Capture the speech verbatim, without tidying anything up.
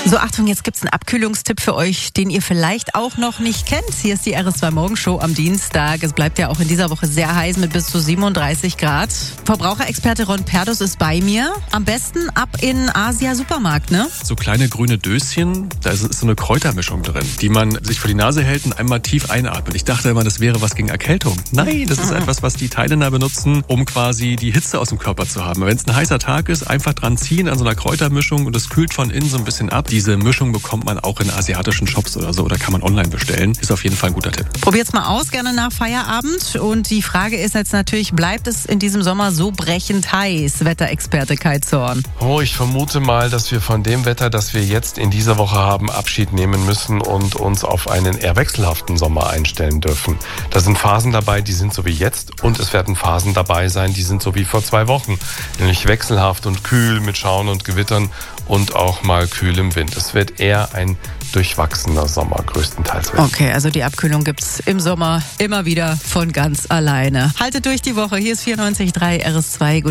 So, Achtung, jetzt gibt's einen Abkühlungstipp für euch, den ihr vielleicht auch noch nicht kennt. Hier ist die R S zwei Morgenshow am Dienstag. Es bleibt ja auch in dieser Woche sehr heiß mit bis zu siebenunddreißig Grad. Verbraucherexperte Ron Perdus ist bei mir. Am besten ab in Asia-Supermarkt, ne? So kleine grüne Döschen, da ist so eine Kräutermischung drin, die man sich vor die Nase hält und einmal tief einatmet. Ich dachte immer, das wäre was gegen Erkältung. Nein, das ist mhm. etwas, was die Thailänder benutzen, um quasi die Hitze aus dem Körper zu haben. Wenn es ein heißer Tag ist, einfach dran ziehen an so einer Kräutermischung und das kühlt von innen so ein bisschen ab. Diese Mischung bekommt man auch in asiatischen Shops oder so oder kann man online bestellen. Ist auf jeden Fall ein guter Tipp. Probiert's mal aus, gerne nach Feierabend. Und die Frage ist jetzt natürlich, bleibt es in diesem Sommer so brechend heiß? Wetterexperte Kai Zorn. Oh, ich vermute mal, dass wir von dem Wetter, das wir jetzt in dieser Woche haben, Abschied nehmen müssen und uns auf einen eher wechselhaften Sommer einstellen dürfen. Da sind Phasen dabei, die sind so wie jetzt und es werden Phasen dabei sein, die sind so wie vor zwei Wochen. Nämlich wechselhaft und kühl mit Schauen und Gewittern und auch mal kühlem Wind. Es wird eher ein durchwachsener Sommer, größtenteils. Okay, also die Abkühlung gibt's im Sommer immer wieder von ganz alleine. Haltet durch die Woche. Hier ist vierundneunzig Komma drei R S zwei. Guten